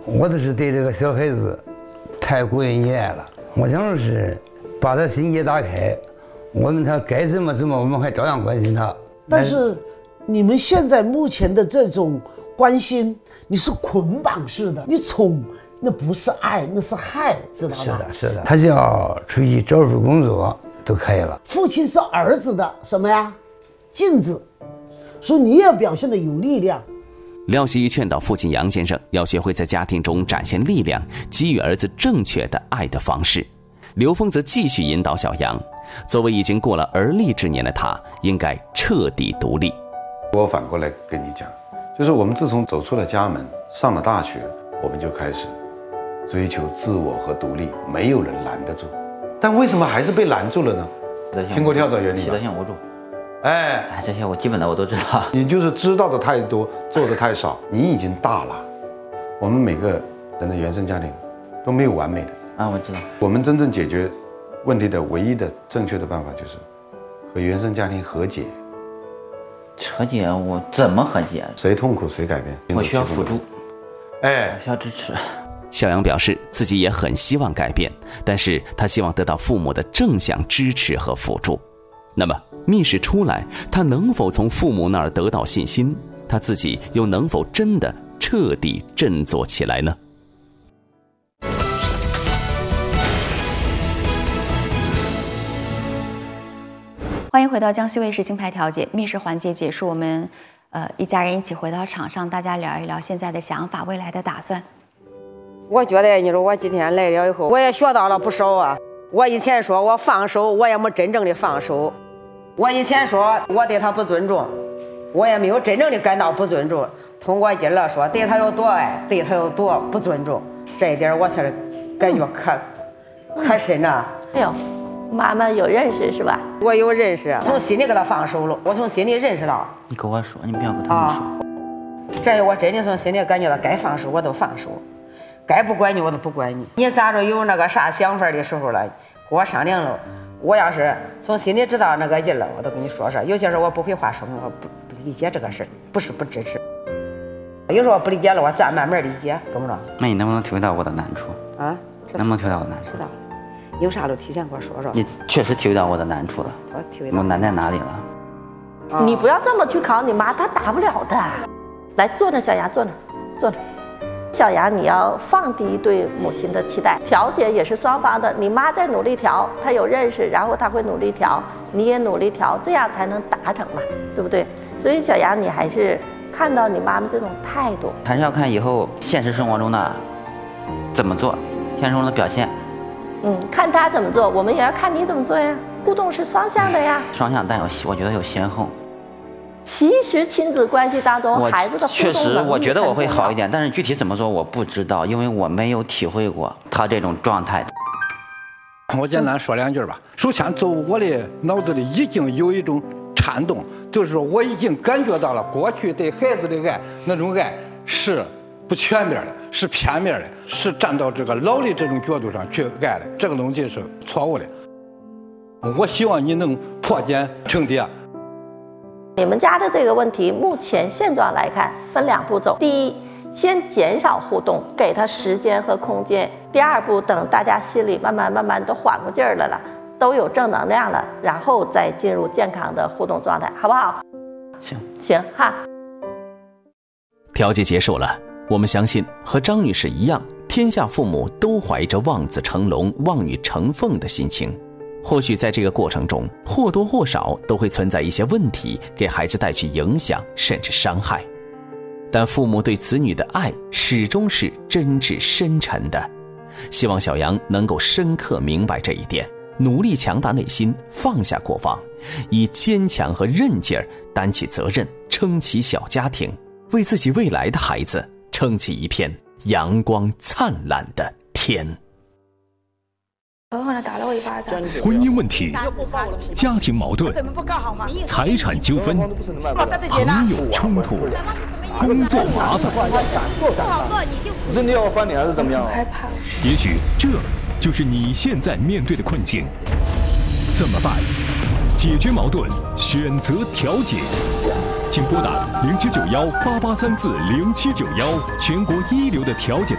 我都是对这个小孩子太过于溺爱了。我想是把他心结打开，我们他该怎么，我们还照样关心他。 但是你们现在目前的这种关心，你是捆绑式的，你宠那不是爱，那是害，知道吗？ 是的，是的。他只要出去找份工作都可以了。 父亲是儿子的什么呀？镜子，所以你也表现得有力量。 廖希劝导父亲杨先生要学会在家庭中展现力量，给予儿子正确的爱的方式。刘峰则继续引导小杨，作为已经过了而立之年的他，应该彻底独立。 我反过来跟你讲，就是我们自从走出了家门，上了大学，我们就开始追求自我和独立，没有人拦得住。但为什么还是被拦住了呢？听过跳蚤原理吗？ 习得性无助。 哎， 这些我基本的我都知道。 你就是知道的太多，做的太少。你已经大了。我们每个人的原生家庭都没有完美的啊，我知道。 我们真正解决问题的唯一的正确的办法就是和原生家庭和解。 和解？我怎么和解？ 谁痛苦谁改变。 我需要辅助， 哎， 需要支持。 小杨表示自己也很希望改变，但是他希望得到父母的正向支持和辅助。那么密室出来，他能否从父母那儿得到信心？他自己又能否真的彻底振作起来呢？ 欢迎回到江西卫视金牌调解密室环节结束，我们一家人一起回到场上，大家聊一聊现在的想法、未来的打算。 我觉得你说我今天来了以后，我也学到了不少啊。我以前说我放手，我也没真正的放手。我以前说我对他不尊重，我也没有真正的感到不尊重。通过今儿说对他有多爱，对他有多不尊重，这一点我才感觉可深了。 哎呦，妈妈有认识是吧？ 我有认识，从心里给他放手了，我从心里认识到。 你跟我说，你不要跟他们说。 这我真的从心里感觉到该放手我都放手，该不管你我都不管你。你咋着有那个啥想法的时候了，跟我商量了。我要是从心里知道那个意了，我都跟你说说。有些时候我不会话说明，我不理解这个事儿，不是不支持。有时候不理解了，我再慢慢理解，懂不懂？ 那你能不能体会到我的难处啊？ 能不能体会到我的难处？ 知道。有啥都提前给我说说。 你确实体会到我的难处了。 我体会到。 我难在哪里了？ 你不要这么去考你妈，她打不了的。来，坐那，小杨，坐那，坐那。小杨，你要放低对母亲的期待，调解也是双方的。你妈在努力调，她有认识，然后她会努力调，你也努力调，这样才能达成嘛，对不对？所以小杨，你还是看到你妈妈这种态度， 还是要看以后现实生活中的怎么做，现实中的表现。 看她怎么做，我们也要看你怎么做呀。互动是双向的呀， 双向，但我觉得有先后。 其实亲子关系当中，孩子的互动确实，我觉得我会好一点， 但是具体怎么做我不知道，因为我没有体会过他这种状态。 我简单说两句吧。首先，我的脑子里已经有一种颤动，就是说我已经感觉到了过去对孩子的爱，那种爱是不全面的，是片面的，是站到这个老的这种角度上去爱的，这个东西是错误的。我希望你能破茧成蝶。 你们家的这个问题，目前现状来看，分2步走。第一，先减少互动，给他时间和空间。第2步，等大家心里慢慢都缓过劲儿来了，都有正能量了，然后再进入健康的互动状态，好不好？行哈。 调解结束了，我们相信和张女士一样，天下父母都怀着望子成龙、望女成凤的心情。或许在这个过程中，或多或少都会存在一些问题，给孩子带去影响甚至伤害。但父母对子女的爱始终是真挚深沉的。希望小杨能够深刻明白这一点，努力强大内心，放下过往，以坚强和韧劲儿担起责任，撑起小家庭，为自己未来的孩子撑起一片阳光灿烂的天。 打了我1巴掌。 婚姻问题、家庭矛盾、财产纠纷、朋友冲突、工作麻烦， 真的要翻脸还是怎么样？ 害怕。 也许这就是你现在面对的困境。怎么办？解决矛盾，选择调解。请拨打079188340791，全国一流的调解